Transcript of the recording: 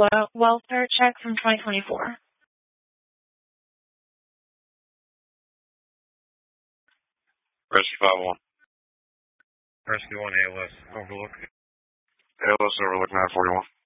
welfare check from 2024. Rescue 5-1. Rescue 1 ALS Overlook. ALS Overlook 941.